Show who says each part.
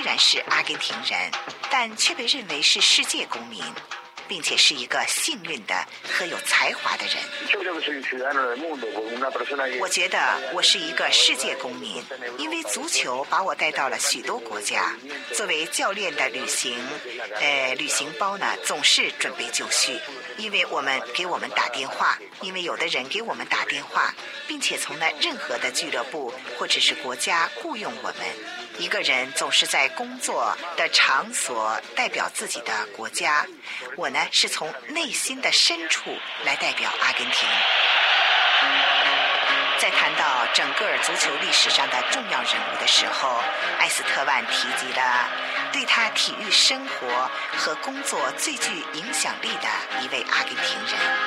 Speaker 1: 然是阿根廷人，但却被认为是世界公民，并且是一个幸运的和有才华的人。我觉得我是一个世界公民，因为足球把我带到了许多国家。作为教练的旅行包呢，总是准备就绪，因为给我们打电话，因为有的人给我们打电话，并且从那任何的俱乐部或者是国家雇佣我们。一个人总是在工作的场所代表自己的国家，我呢是从内心的深处来代表阿根廷。在谈到整个足球历史上的重要人物的时候，埃斯特万提及了对他体育生活和工作最具影响力的一位阿根廷人。